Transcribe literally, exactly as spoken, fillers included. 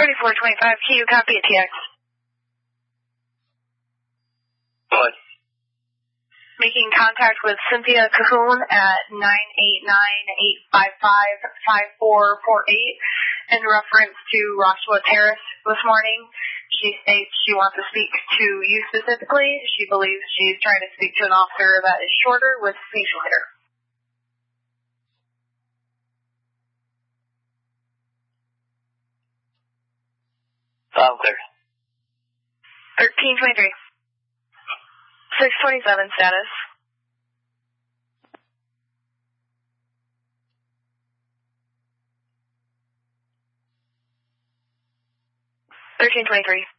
thirty-four twenty-five, Q, copy at T X. What? Making contact with Cynthia Cahoon at nine eight nine, eight five five, five four four eight in reference to Roswell Terrace this morning. She states she wants to speak to you specifically. She believes she's trying to speak to an officer that is shorter with facial hair. Sound clear. thirteen twenty-three. six twenty-seven status. thirteen twenty-three.